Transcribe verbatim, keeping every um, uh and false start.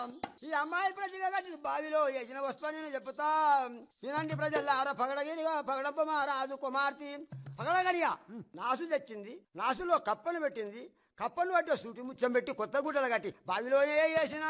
ఈ అమ్మాయి ప్రతిగా కట్టి బావిలో వేసిన వస్తువు నేను చెప్తా వినండి ప్రజలారా పగడగిరిగా పగడప్ప రాజు కుమార్తె పగడగనిగా నాసు తెచ్చింది నాసులో కప్పను పెట్టింది కప్పను పట్టి సూటి ముత్యం పెట్టి కొత్త గుడ్డలు కట్టి బావిలోనే వేసిన